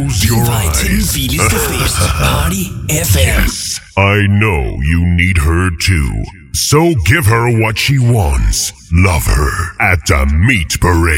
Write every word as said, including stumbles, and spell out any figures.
Close your eyes. Den vildeste fest. Party F M. Yes, I know you need her too. So give her what she wants. Love her at the Meat Parade.